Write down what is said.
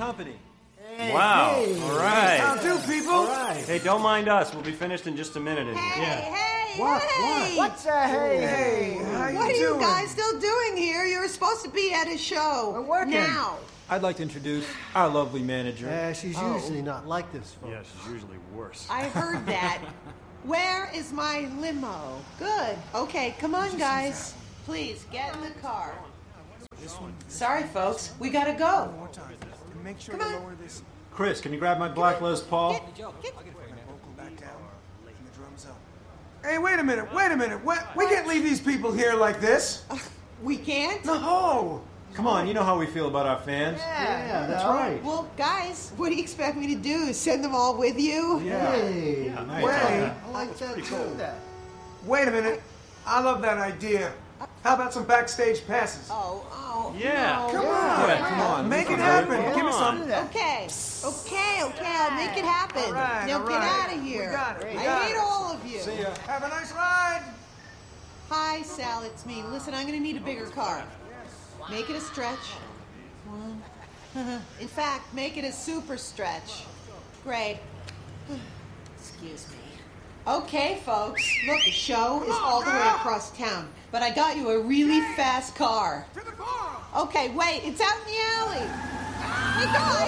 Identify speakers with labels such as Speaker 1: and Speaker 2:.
Speaker 1: company.
Speaker 2: Hey, wow. Hey. All right.
Speaker 3: How do, people?
Speaker 1: All right.
Speaker 2: Hey, don't mind us. We'll be finished in just a minute in here.
Speaker 4: Hey,
Speaker 1: What?
Speaker 4: What's
Speaker 3: Hey, how you
Speaker 4: What are
Speaker 3: doing?
Speaker 4: you guys still doing here? You're supposed to be at a show.
Speaker 1: We're working.
Speaker 4: Now.
Speaker 1: I'd like to introduce our lovely manager.
Speaker 5: She's usually not like this, folks.
Speaker 2: Yeah, she's usually worse.
Speaker 4: I heard that. Where is my limo? Good. Okay, come on, guys. Please, get in the car. Sorry, folks. We gotta go.
Speaker 3: One more time. And make sure
Speaker 4: Come
Speaker 3: to
Speaker 4: on.
Speaker 3: lower this
Speaker 1: Chris, can you grab my black Les Paul?
Speaker 3: vocal back down and the drums up. Hey, wait a minute. We can't leave these people here like this.
Speaker 4: We can't?
Speaker 3: No.
Speaker 1: Come on, you know how we feel about our fans.
Speaker 5: Yeah, that's right.
Speaker 4: Well, guys, what do you expect me to do? Send them all with you?
Speaker 5: Hey,
Speaker 1: nice.
Speaker 3: Wait.
Speaker 5: I like that too.
Speaker 3: Wait a minute. I love that idea. How about some backstage passes?
Speaker 4: Oh.
Speaker 2: Yeah.
Speaker 4: No.
Speaker 3: Come on.
Speaker 1: Yeah, come on.
Speaker 3: Make it
Speaker 1: Come
Speaker 3: happen.
Speaker 1: on.
Speaker 3: Give me some.
Speaker 4: Okay, I'll make it happen.
Speaker 3: All right,
Speaker 4: now
Speaker 3: all
Speaker 4: get
Speaker 3: right.
Speaker 4: out of here.
Speaker 3: We got it, we
Speaker 4: I
Speaker 3: got
Speaker 4: hate
Speaker 3: it.
Speaker 4: all of you.
Speaker 1: See ya.
Speaker 3: Have a nice ride.
Speaker 4: Hi, Sal, it's me. Listen, I'm gonna need a bigger car. Make it a stretch. One. In fact, make it a super stretch. Great. Excuse me. Okay, folks. Look, the show is all the way across town, but I got you a really fast car.
Speaker 3: To the bar.
Speaker 4: Okay, wait, it's out in the alley. Hey, guys!